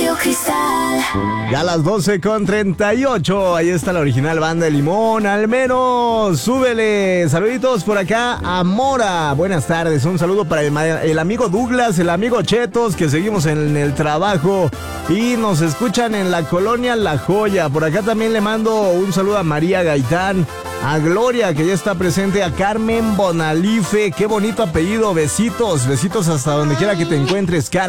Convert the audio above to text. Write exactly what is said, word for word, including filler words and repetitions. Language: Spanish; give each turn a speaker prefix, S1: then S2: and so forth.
S1: Radio Cristal.
S2: Ya a las doce con treinta y ocho, ahí está la original Banda de Limón, al menos, súbele. Saluditos por acá a Mora, buenas tardes, un saludo para el, el amigo Douglas, el amigo Chetos, que seguimos en el trabajo y nos escuchan en la colonia La Joya. Por acá también le mando un saludo a María Gaitán, a Gloria, que ya está presente, a Carmen Bonalife, qué bonito apellido, besitos, besitos hasta donde quiera que te encuentres, Carmen.